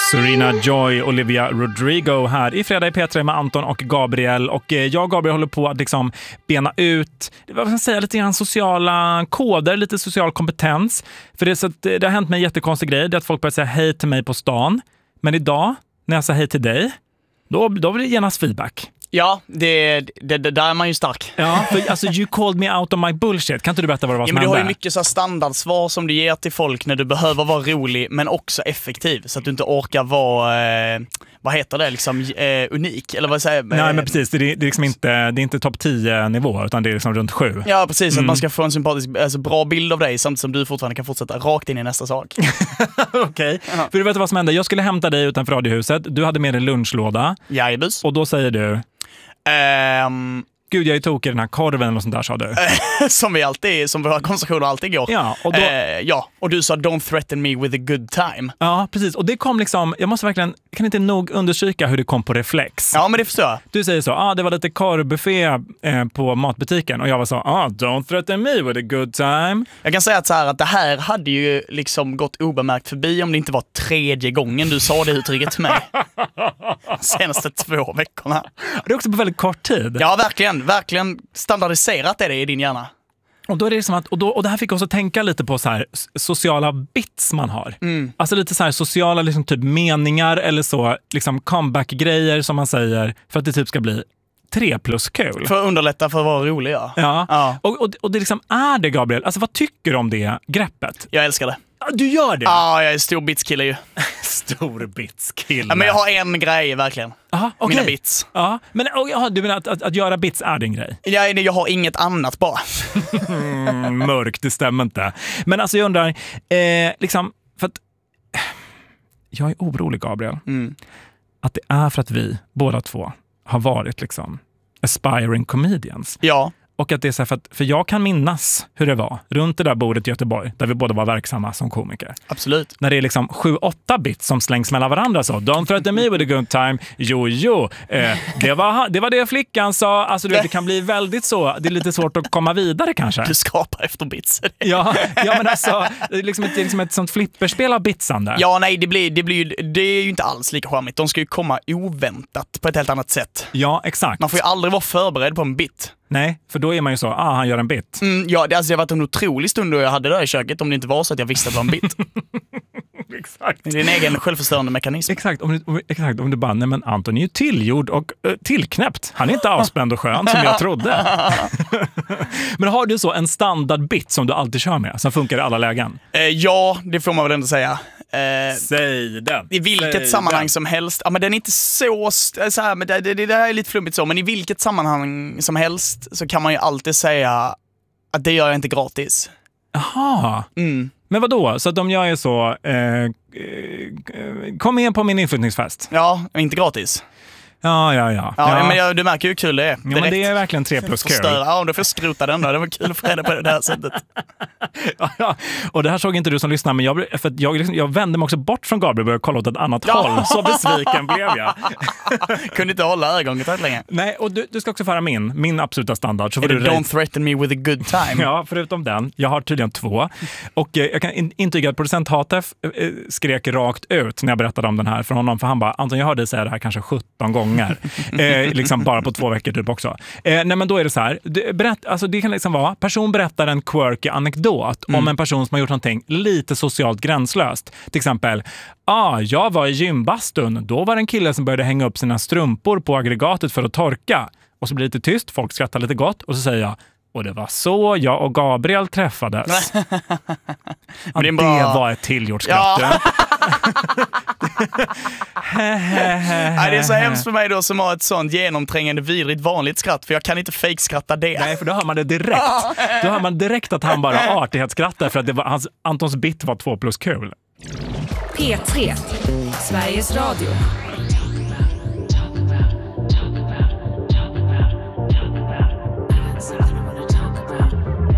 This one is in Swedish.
Serena Joy, Olivia Rodrigo här i Fredag i P3 med Anton och Gabriel. Och jag och Gabriel håller på att liksom bena ut, vad ska jag säga, lite grann sociala koder, lite social kompetens. För det, så att det har hänt mig en jättekonstig grej, det är att folk börjar säga hej till mig på stan. Men idag, när jag säger hej till dig, då blir det genast feedback. Ja, det där är man ju stark. Ja, för alltså you called me out of my bullshit. Kan inte du berätta vad det var som men hände? du har ju mycket så standardsvar som du ger till folk när du behöver vara rolig men också effektiv så att du inte orkar vara vad heter det liksom unik eller vad säger Nej, men precis, det är liksom inte topp 10 nivå utan det är liksom runt 7. Ja, precis, att man ska få en sympatisk bra bild av dig samtidigt som du fortfarande kan fortsätta rakt in i nästa sak. Okej. För du vet vad som hände? Jag skulle hämta dig utanför radiohuset. Du hade med dig lunchlåda. Jajbus. Och då säger du Gud, jag är tokig i den här korven och sånt där, sa du. Som våra konversationer alltid går. Ja, och då... och du sa don't threaten me with a good time. Ja, precis. Och det kom liksom, jag kan inte nog undersöka hur det kom på reflex. Ja, men det förstår jag. Du säger så, det var lite korvbuffé på matbutiken. Och jag var så, don't threaten me with a good time. Jag kan säga att det här hade ju liksom gått obemärkt förbi om det inte var 3:e gången du sa det uttrycket till mig. Senaste 2 veckorna. Det är också på väldigt kort tid. Ja, verkligen standardiserat är det i din hjärna. Och då är det liksom att, och det här fick oss att tänka lite på så här sociala bits man har. Alltså lite så här sociala liksom typ meningar eller så liksom comeback-grejer som man säger för att det typ ska bli 3+ kul. För att underlätta för att vara rolig, ja. Ja. Och det liksom är det, Gabriel. Alltså vad tycker du om det greppet? Jag älskar det. Du gör det? Ja, jag är stor bitskille ju. Stor bitskille. Ja, men jag har en grej, verkligen. Aha, okay. Mina bits. Ja, men du menar att göra bits är din grej? Ja, jag har inget annat bara. Mörkt, det stämmer inte. Men alltså jag undrar, liksom, för att jag är orolig, Gabriel. Att det är för att vi, båda två, har varit liksom aspiring comedians. Ja. Och att det är så här för jag kan minnas hur det var runt det där bordet i Göteborg där vi båda var verksamma som komiker. Absolut. När det är liksom 7-8 bits som slängs mellan varandra så. Don't threaten me with a good time. Jo. Det var det flickan sa. Alltså du vet, det kan bli väldigt så. Det är lite svårt att komma vidare kanske. Du skapar efter bits. ja, men alltså det är liksom ett sånt flipperspel av bitsande. Ja, nej, det är ju inte alls lika charmigt. De ska ju komma oväntat på ett helt annat sätt. Ja, exakt. Man får ju aldrig vara förberedd på en bit. Nej, för då är man ju så, han gör en bit. Ja, det har varit en otrolig stund då jag hade det där i köket om det inte var så att jag visste att det var en bit. Exakt. Det är en egen självförstörande mekanism. Exakt, om du bara, nej men Anton är ju tillgjord och tillknäppt. Han är inte avspänd och skön som jag trodde. Men har du så en standardbit som du alltid kör med, som funkar i alla lägen? Ja, det får man väl ändå säga. Säg den. I vilket sammanhang som helst. Ja, men den är inte så här, men det där är lite flummigt så, men i vilket sammanhang som helst så kan man ju alltid säga att det gör jag inte gratis. Jaha. Men vadå? Så att om jag är så kom igen på min inflyttningsfest. Ja, inte gratis. Ja. Men du märker ju hur kul det är. Ja, men det är verkligen 3+ kul. Ja, då får jag skrota den då. Det var kul för henne på det här sättet. Ja. Och det här såg inte du som lyssnar, men jag vände mig också bort från Gabriel och började kolla åt ett annat håll. Så besviken blev jag. Kunde inte hålla ögonkontakt länge. Nej, och du ska också föra min absoluta standard. Så är det don't threaten me with a good time? Ja, förutom den. Jag har tydligen 2. Och jag kan intyga att producent Hatef skrek rakt ut när jag berättade om den här för honom. För han bara, Anton, jag hörde dig säga det här kanske 17 gånger. Liksom bara på 2 veckor typ också. Nej, men då är det så här. Det kan liksom vara, person berättar en quirky anekdot om en person som har gjort någonting lite socialt gränslöst. Till exempel, jag var i gymbastun. Då var det en kille som började hänga upp sina strumpor på aggregatet för att torka. Och så blir det lite tyst, folk skrattar lite gott och så säger jag, och det var så jag och Gabriel träffades. Det var ett tillgjort skratt. Ja. Det är så hemskt för mig då som har ett sånt genomträngande vidrigt vanligt skratt, för jag kan inte fake-skratta det. Nej, för då hör man det direkt. Då hör man direkt att han bara artighetsskrattar för att Antons bit var 2+ kul. P3, Sveriges Radio.